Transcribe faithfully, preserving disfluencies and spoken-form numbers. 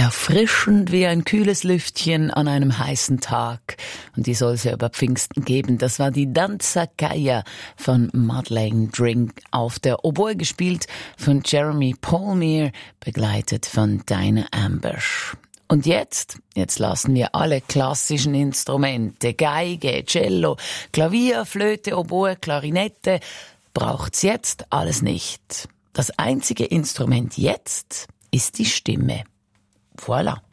Erfrischend wie ein kühles Lüftchen an einem heißen Tag. Und die soll es ja über Pfingsten geben. Das war die Danza Kaya von Madeleine Drink, auf der Oboe gespielt von Jeremy Palmier, begleitet von Dinah Ambush. Und jetzt, jetzt lassen wir alle klassischen Instrumente, Geige, Cello, Klavier, Flöte, Oboe, Klarinette, braucht's jetzt alles nicht. Das einzige Instrument jetzt ist die Stimme. Voilà.